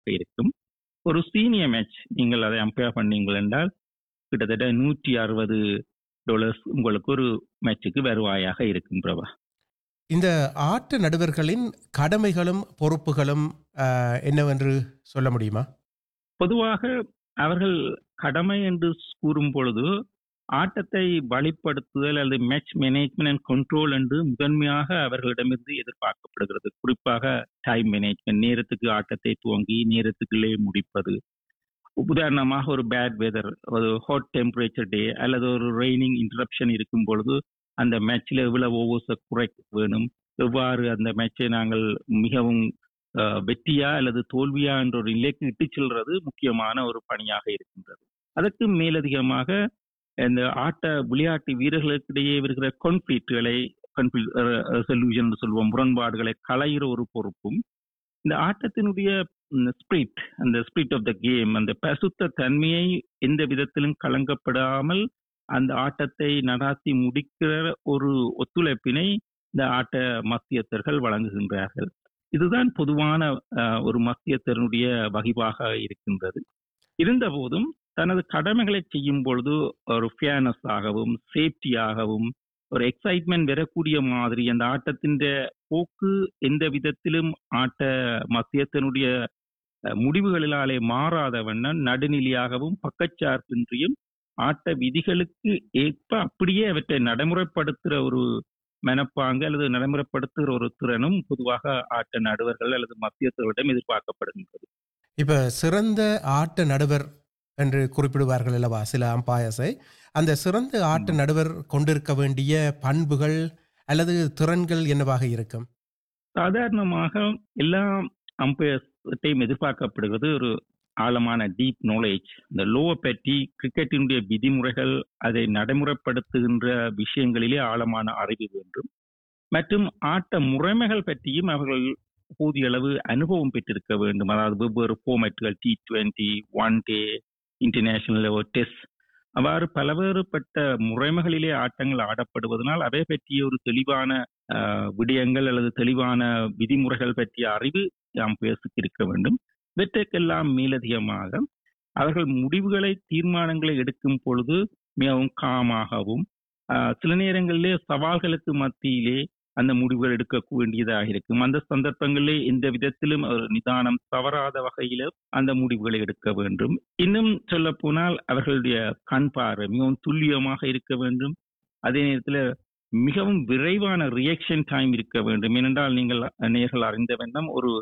இருக்கும். ஒரு senior match நீங்கள் அதை அம்பையர் பண்ணீங்கள் என்றால் கிட்டத்தட்ட $160 உங்களுக்கு ஒரு மேட்சுக்கு வருவாயாக இருக்கும் பிரபா. இந்த ஆட்ட நடுவர்களின் கடமைகளும் பொறுப்புகளும் என்னவென்று சொல்ல முடியுமா? பொதுவாக அவர்கள் கடமை என்று கூறும் பொழுது ஆட்டத்தை வழிப்படுத்துதல் அல்லது மேட்ச் மேனேஜ்மெண்ட் அண்ட் கண்ட்ரோல் என்று முதன்மையாக அவர்களிடமிருந்து எதிர்பார்க்கப்படுகிறது. குறிப்பாக டைம் மேனேஜ்மெண்ட், நேரத்துக்கு ஆட்டத்தை துவங்கி நேரத்துக்குள்ளே முடிப்பது. உதாரணமாக ஒரு பேட் வெதர், ஒரு ஹாட் டெம்பரேச்சர் டே அல்லது ஒரு ரெய்னிங் இன்டரப்ஷன் இருக்கும் பொழுது அந்த மேட்ச்ல எவ்வளவு ஓவர்ஸை குறைக்க வேணும், எவ்வாறு அந்த மேட்சை நாங்கள் மிகவும் வெற்றியா அல்லது தோல்வியா என்ற ஒரு நிலைக்கு இட்டு செல்றது முக்கியமான ஒரு பணியாக இருக்கின்றது. அதற்கு மேலதிகமாக இந்த விளையாட்டு வீரர்களுக்கிடையே இருக்கிற கான்ஃபிளிக்ட்களை சொல்யூஷன் சொல்லுவோம், முரண்பாடுகளை களைகிற ஒரு பொறுப்பும் இந்த ஆட்டத்தினுடைய ஸ்பிரிட், அந்த ஸ்பிரிட் ஆஃப் த கேம், அந்த பசுத்த தன்மையை எந்த விதத்திலும் கலங்கப்படாமல் அந்த ஆட்டத்தை நடாத்தி முடிக்கிற ஒரு ஒத்துழைப்பினை இந்த ஆட்ட மத்தியஸ்தர்கள் வழங்குகின்றார்கள். இதுதான் பொதுவான ஒரு மத்தியஸ்தருடைய வகிப்பாக இருக்கின்றது. இருந்த போதும் தனது கடமைகளை செய்யும் பொழுது ஒரு ஃபேர்னஸ் ஆகவும் சேஃப்டியாகவும் ஒரு எக்ஸைட்மெண்ட் வரக்கூடிய மாதிரி அந்த ஆட்டத்தின் போக்கு எந்த விதத்திலும் ஆட்ட மத்தியத்தினுடைய முடிவுகளிலாலே மாறாத வண்ணம் நடுநிலையாகவும் பக்கச்சார்பின்றியும் ஆட்ட விதிகளுக்கு ஏற்ப அப்படியே அவற்றை நடைமுறைப்படுத்துகிற ஒரு மனப்பாங்கு அல்லது நடைமுறைப்படுத்துகிற ஒரு திறனும் பொதுவாக ஆட்ட நடுவர்கள் அல்லது மத்தியஸ்தர்களிடம் எதிர்பார்க்கப்படுகின்றது. இப்ப சிறந்த ஆட்ட நடுவர் என்று குறிப்பிடுவார்கள் அல்லவா சில அம்பையர்ஸை. அந்த சிறந்த ஆட்ட நடுவர் கொண்டிருக்க வேண்டிய பண்புகள் அல்லது திறன்கள் என்னவாக இருக்கும்? சாதாரணமாக எல்லா அம்பையர்ஸையும் எதிர்பார்க்கப்படுகிறது ஒரு ஆழமான டீப் நாலேஜ், இந்த லோவை பற்றி கிரிக்கெட்டினுடைய விதிமுறைகள் அதை நடைமுறைப்படுத்துகின்ற விஷயங்களிலே ஆழமான அறிவு வேண்டும். மற்றும் ஆட்ட முறைமைகள் பற்றியும் அவர்கள் போதிய அளவு அனுபவம் பெற்றிருக்க வேண்டும். அதாவது வெவ்வேறு ஃபார்மேட்டுகள், T20, 1 டே, இன்டர்நேஷனல் டெஸ்ட், அவ்வாறு பலவேறுபட்ட முறைமைகளிலே ஆட்டங்கள் ஆடப்படுவதனால் அவை பற்றிய ஒரு தெளிவான விடயங்கள் அல்லது தெளிவான விதிமுறைகள் பற்றிய அறிவு அம்பையர்ஸுக்கு இருக்க வேண்டும். இவற்றுக்கெல்லாம் மேலதிகமாக அவர்கள் முடிவுகளை, தீர்மானங்களை எடுக்கும் பொழுது மிகவும் காமாகவும் சில நேரங்களிலே சவால்களுக்கு மத்தியிலே அந்த முடிவுகள் எடுக்க வேண்டியதாக இருக்கும். அந்த சந்தர்ப்பங்களிலே எந்த விதத்திலும் ஒரு நிதானம் தவறாத வகையில அந்த முடிவுகளை எடுக்க வேண்டும். இன்னும் சொல்ல போனால் அவர்களுடைய கண் பார்வை மிகவும் துல்லியமாக இருக்க வேண்டும். அதே நேரத்தில் மிகவும் விரைவான ரியாக்ஷன் டைம் இருக்க வேண்டும். ஏனென்றால் நேர்கள் அறிந்த வண்ணம் ஒரு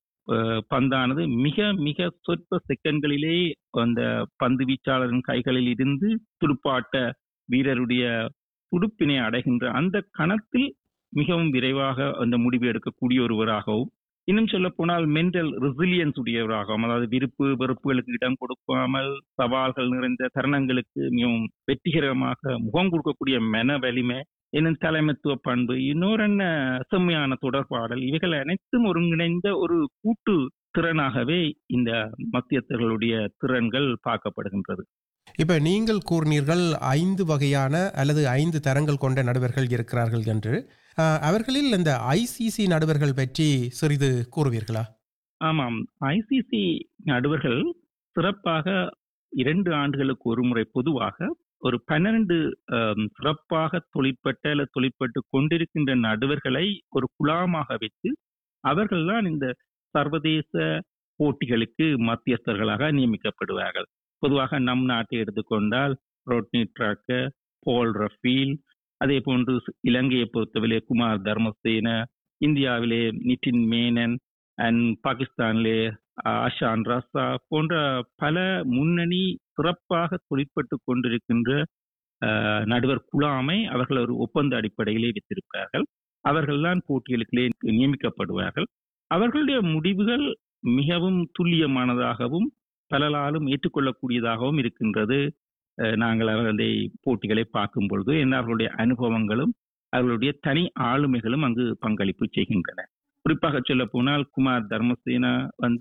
பந்தானது மிக மிக சொற்ப செகண்ட்களிலே அந்த பந்து வீச்சாளரின் கைகளில் இருந்து துடுப்பாட்ட வீரருடைய துடுப்பினை அடைகின்ற அந்த கணத்தில் மிகவும் விரைவாக அந்த முடிவு எடுக்கக்கூடிய ஒருவராகவும், இன்னும் சொல்ல போனால் மென்டல் ரெசிலியன்ஸ் உடையவராகவும், அதாவது விருப்பு வெறுப்புகளுக்கு இடம் கொடுக்காமல் சவால்கள் நிறைந்த தருணங்களுக்கு மிகவும் வெற்றிகரமாக முகம் கொடுக்கக்கூடிய மன வலிமை, இன்னும் தலைமைத்துவ பண்பு, இன்னொரு செம்மையான தொடர்பாடல், இவைகள் அனைத்தும் ஒருங்கிணைந்த ஒரு கூட்டு திறனாகவே இந்த மத்தியஸ்தர்களுடைய திறன்கள் பார்க்கப்படுகின்றது. இப்ப நீங்கள் கூறினீர்கள் 5 வகையான அல்லது 5 தரங்கள் கொண்ட நடுவர்கள் இருக்கிறார்கள் என்று. அவர்களில் இந்த ஐசிசி நடுவர்கள் பற்றி சிறிது கூறுவீர்களா? ஆமாம், ஐசிசி நடுவர்கள் சிறப்பாக 2 ஆண்டுகளுக்கு ஒரு முறை பொதுவாக ஒரு 12 சிறப்பாக தொழிற்பட்ட அல்லது தொழிற்பட்டு கொண்டிருக்கின்ற நடுவர்களை ஒரு குழாமாக வைத்து அவர்கள்தான் இந்த சர்வதேச போட்டிகளுக்கு மத்தியஸ்தர்களாக நியமிக்கப்படுவார்கள். பொதுவாக நம் நாட்டை எடுத்துக்கொண்டால் ரோட்னி ட்ராக்கர், பால் ரஃபீல், அதே போன்று இலங்கையை பொறுத்தவரை குமார் தர்மசேன, இந்தியாவிலே நிதின் மேனன் அண்ட் பாகிஸ்தானிலே ஆஷான் ரசா போன்ற பல முன்னணி சிறப்பாக தொழிற்பட்டு கொண்டிருக்கின்ற நடுவர் குழாமை அவர்கள் ஒரு ஒப்பந்த அடிப்படையிலே வைத்திருப்பார்கள். அவர்கள்தான் போட்டிகளுக்கு நியமிக்கப்படுவார்கள். அவர்களுடைய முடிவுகள் மிகவும் துல்லியமானதாகவும் பலராலும் ஏற்றுக்கொள்ளக்கூடியதாகவும் இருக்கின்றது. நாங்கள் அவர்களுடைய போட்டிகளை பார்க்கும் பொழுது அவர்களுடைய அனுபவங்களும் அவர்களுடைய தனி ஆளுமைகளும் அங்கு பங்களிப்பு செய்கின்றன. குறிப்பாக சொல்ல போனால் குமார் தர்மசேனா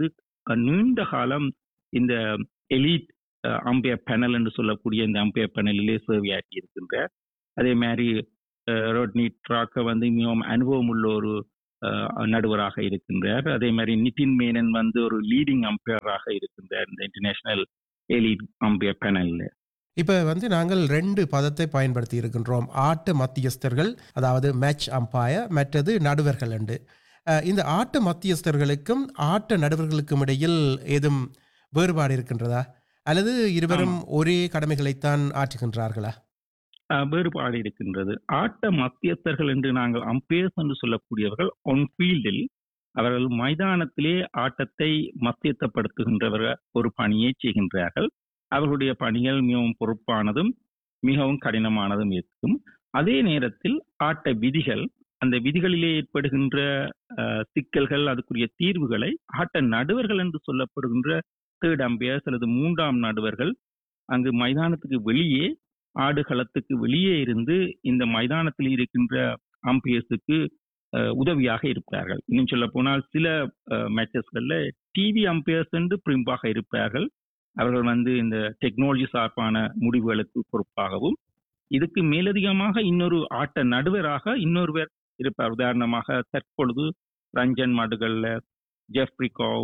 நீண்ட காலம் இந்த எலிட் அம்பையர் பேனல் என்று சொல்லக்கூடிய இந்த அம்பையர் பேனலிலே சேவையாற்றி இருக்கின்றார். அதே மாதிரி ரோட்னி ட்ராக்கர் மிகவும் அனுபவம் உள்ள ஒரு நடுவராக இருக்கின்றார். அதே மாதிரி நிதின் மேனன் வந்து ஒரு லீடிங் அம்பையராக இருக்கின்றார் இந்த இன்டர்நேஷனல் எலிட் அம்பையர் பேனல்ல. இப்ப நாங்கள் 2 பதத்தை பயன்படுத்தி இருக்கின்றோம். ஆட்ட மத்தியஸ்தர்கள், அதாவது மேட்ச் அம்பையர், மற்றது நடுவர்கள் என்று. இந்த ஆட்ட மத்தியஸ்தர்களுக்கும் ஆட்ட நடுவர்களுக்கும் இடையில் ஏதும் வேறுபாடு இருக்கின்றதா, அல்லது இருவரும் ஒரே கடமைகளைத்தான் ஆற்றுகின்றார்களா? வேறுபாடு இருக்கின்றது. ஆட்ட மத்தியஸ்தர்கள் என்று நாங்கள் அம்பையர்ஸ் என்று சொல்லக்கூடியவர்கள் ஒன் ஃபீல்டில் அவர்கள் மைதானத்திலே ஆட்டத்தை மத்தியஸ்தப்படுத்துகின்றவர் ஒரு பணியை செய்கின்றார்கள். அவர்களுடைய பணிகள் மிகவும் பொறுப்பானதும் மிகவும் கடினமானதும் இருக்கும். அதே நேரத்தில் ஆட்ட விதிகள், அந்த விதிகளிலே ஏற்படுகின்ற சிக்கல்கள், அதுக்குரிய தீர்வுகளை ஆட்ட நடுவர்கள் என்று சொல்லப்படுகின்ற தேர்ட் அம்பையர்ஸ் அல்லது 3ஆம் நடுவர்கள் அங்கு மைதானத்துக்கு வெளியே, ஆடுகளத்துக்கு வெளியே இருந்து இந்த மைதானத்தில் இருக்கின்ற அம்பையர்ஸுக்கு உதவியாக இருப்பார்கள். இன்னும் சொல்ல போனால் சில மேட்சஸ்கள்ல டிவி அம்பையர்ஸ் என்று பிரிம்பாக இருப்பார்கள். அவர்கள் வந்து இந்த டெக்னாலஜி சார்பான முடிவுகளுக்கு பொறுப்பாகவும், இதுக்கு மேலதிகமாக இன்னொரு ஆட்ட நடுவராக இன்னொருவர் இருப்பார். உதாரணமாக தற்பொழுது ரஞ்சன் மாடுகள்ல ஜெஃப்ரி கவ்,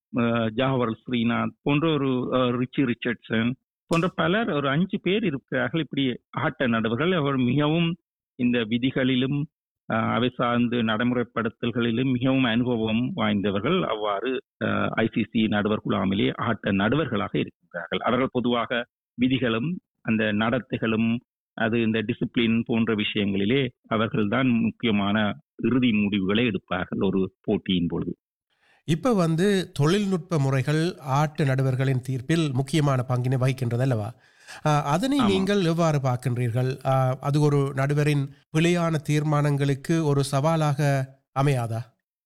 ஜாவர் ஸ்ரீநாத் போன்ற ஒரு ரிச்சி ரிச்சர்ட்சன் போன்ற பலர், ஒரு 5 பேர் இருக்கிறார்கள் இப்படி ஆட்ட நடுவர்கள். அவர் மிகவும் இந்த விதிகளிலும் அவை சார்ந்து நடைமுறைப்படுத்தல்களிலும் மிகவும் அனுபவம் வாய்ந்தவர்கள். அவ்வாறு ஐசிசி நடுவர் குழாமிலே ஆட்ட நடுவர்களாக இருக்கின்றார்கள். அவர்கள் பொதுவாக விதிகளும் அந்த நடத்தைகளும் அது இந்த டிசிப்ளின் போன்ற விஷயங்களிலே அவர்கள்தான் முக்கியமான இறுதி முடிவுகளை எடுப்பார்கள் ஒரு போட்டியின் பொழுது. இப்ப தொழில்நுட்ப முறைகள் ஆட்ட நடுவர்களின் தீர்ப்பில் முக்கியமான பங்கினை வகிக்கின்றது அல்லவா? அதனை நீங்கள் எவ்வாறு பார்க்கின்றீர்கள்? அது ஒரு நடுவரின் பிழையான தீர்மானங்களுக்கு ஒரு சவாலாக அமையாதா?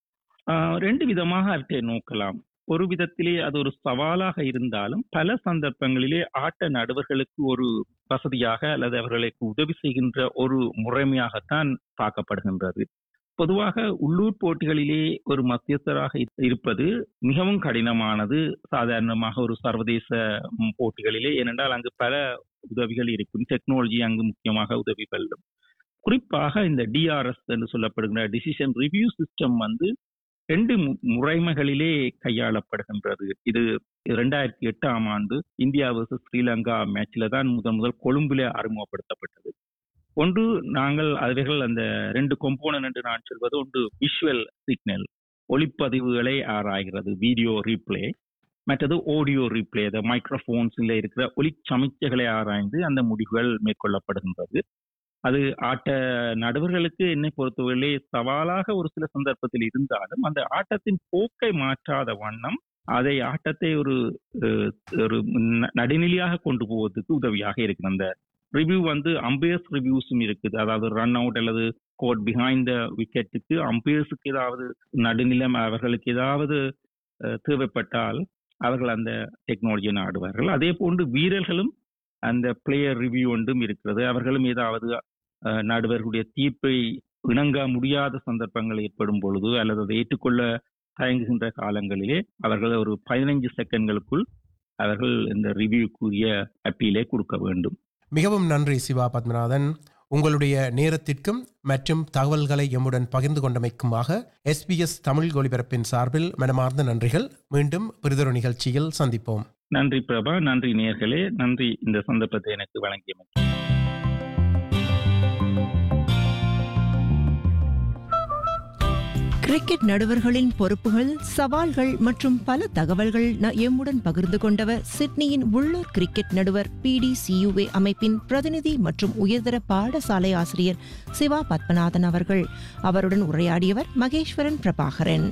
2 விதமாக அவற்றை நோக்கலாம். ஒரு விதத்திலே அது ஒரு சவாலாக இருந்தாலும் பல சந்தர்ப்பங்களிலே ஆட்ட நடுவர்களுக்கு ஒரு வசதியாக அல்லது அவர்களுக்கு உதவி செய்கின்ற ஒரு முறைமையாகத்தான் பார்க்கப்படுகின்றது. பொதுவாக உள்ளூர் போட்டிகளிலே ஒரு மத்தியஸ்தராக இருப்பது மிகவும் கடினமானது சாதாரணமாக ஒரு சர்வதேச போட்டிகளிலே. ஏனென்றால் அங்கு பல உதவிகள் இருக்கும். டெக்னாலஜி அங்கு முக்கியமாக உதவி பெறும். குறிப்பாக இந்த டிஆர்எஸ் என்று சொல்லப்படுகிற டிசிஷன் ரிவ்யூ சிஸ்டம் 2 முறைமைகளிலே கையாளப்படுகின்றது. இது 2008ஆம் ஆண்டு இந்தியா vs ஸ்ரீலங்கா மேட்ச்ல தான் முதல் கொழும்புல அறிமுகப்படுத்தப்பட்டது. ஒன்று, நாங்கள் அவர்கள் அந்த 2 கொம்போனன்ட் என்று நான் சொல்வது, ஒன்று விஷுவல் சிக்னல், ஒளிப்பதிவுகளை ஆராய்கிறது, வீடியோ ரீப்ளே. மற்றது ஆடியோ ரீப்ளே, அந்த மைக்ரோஃபோன்ஸ்ல இருக்கிற ஒலி சமிச்சைகளை ஆராய்ந்து அந்த முடிவுகள் மேற்கொள்ளப்படுகின்றது. அது ஆட்ட நடுவர்களுக்கு என்னை பொறுத்தவரையிலே சவாலாக ஒரு சில சந்தர்ப்பத்தில் இருந்தாலும் அந்த ஆட்டத்தின் போக்கை மாற்றாத வண்ணம் அதை ஆட்டத்தை ஒரு நடுநிலையாக கொண்டு போவதற்கு உதவியாக இருக்கு. அந்த ரிவ்யூ அம்பையர்ஸ் ரிவ்யூஸும் இருக்குது. அதாவது ரன் அவுட் அல்லது கோட் பிஹைண்ட் த விக்கெட்டுக்கு அம்பையர்ஸுக்கு ஏதாவது நடுநிலம் அவர்களுக்கு ஏதாவது தேவைப்பட்டால் அவர்கள் அந்த டெக்னாலஜியை நாடுவார்கள். அதே போன்று வீரர்களும் அந்த பிளேயர் ரிவ்யூ ஒன்றும் இருக்கிறது. அவர்களும் ஏதாவது நடுவர்களுடைய தீர்ப்பை இணங்க முடியாத சந்தர்ப்பங்கள் ஏற்படும் பொழுது அல்லது அதை ஏற்றுக்கொள்ள தயங்குகின்ற காலங்களிலே அவர்கள் ஒரு 15 செகண்ட்களுக்குள் அவர்கள் இந்த ரிவ்யூக்குரிய அப்பீலை கொடுக்க வேண்டும். மிகவும் நன்றி சிவா பத்மநாதன். உங்களுடைய நேரத்திற்கும் மற்றும் தகவல்களை எம்முடன் பகிர்ந்து கொண்டமைக்குமாக SBS தமிழ் ஒலிபரப்பின் சார்பில் மனமார்ந்த நன்றிகள். மீண்டும் பிறிதொரு நிகழ்ச்சியில் சந்திப்போம். நன்றி பிரபா, நன்றி நேயர்களே, நன்றி இந்த சந்தர்ப்பத்தை எனக்கு வழங்கியமைக்கு. கிரிக்கெட் நடுவர்களின் பொறுப்புகள், சவால்கள் மற்றும் பல தகவல்கள் எம்முடன் பகிர்ந்து கொண்டவர் சிட்னியின் உள்ளூர் கிரிக்கெட் நடுவர் PDCUA அமைப்பின் பிரதிநிதி மற்றும் உயர்தர பாடசாலை ஆசிரியர் சிவா பத்மநாதன் அவர்கள். அவருடன் உரையாடியவர் மகேஸ்வரன் பிரபாகரன்.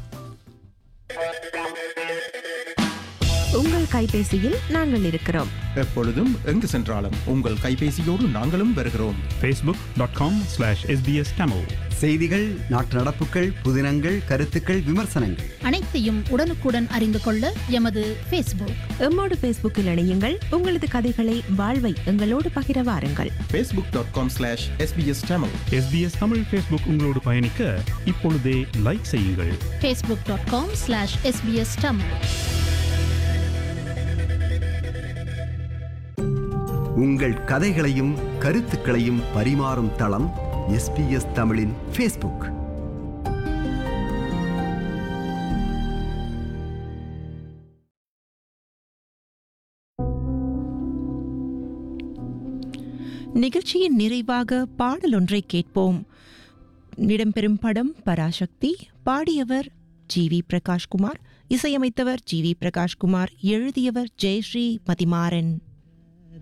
உங்கள் கைபேசியில் நாங்கள் இருக்கிறோம். எப்பொழுதும் எங்கு சென்றாலும் உங்கள் கைபேசியோடு நாங்களும் வருகிறோம். facebook.com/SBS Tamil. செய்திகள், நாட்டு நடப்புகள், புதினங்கள், கருத்துக்கள், விமர்சனங்கள் அனைத்தையும் உடனுக்குடன் அறிந்து கொள்ள எமது Facebook. எம்மோடு Facebookil இணையுங்கள். உங்களது கதைகளை, வாழ்வை எங்களோடு பகிர வாருங்கள். facebook.com/SBS Tamil. SBS Tamil Facebook உங்களோடு பயணிக்க இப்பொழுதே லைக் செய்யுங்கள். facebook.com/SBS Tamil. உங்கள் கதைகளையும் கருத்துக்களையும் பரிமாறும் தளம் SBS தமிழின் Facebook. நிகழ்ச்சியின் நிறைவாக பாடலொன்றை கேட்போம். இடம்பெறும் படம் பராசக்தி. பாடியவர் ஜி.வி. பிரகாஷ்குமார், இசையமைத்தவர் ஜி.வி. பிரகாஷ்குமார், எழுதியவர் ஜெயஸ்ரீ மதிமாறன்.